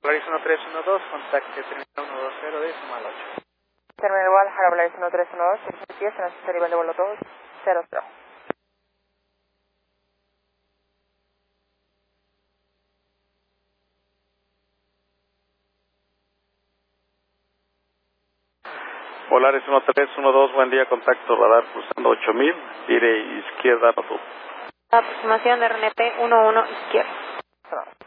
Polaris 1312, contacte terminal 120 de Sumal 8. Terminal Guadalajara, Polaris 1312, 10, transmite nivel de vuelo 200. Polaris 1312, buen día, contacto radar cruzando 8000, tire izquierda, pasó. Aproximación de RNP 11 izquierda.